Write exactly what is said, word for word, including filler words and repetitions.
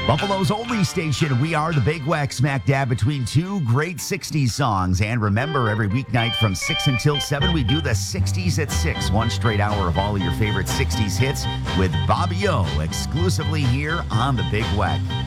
Buffalo's only station, we are the Big Wack, smack dab between two great sixties songs. And remember, every weeknight from six until seven, we do the sixties at six. One straight hour of all of your favorite sixties hits with Bobby O, exclusively here on the Big Wack.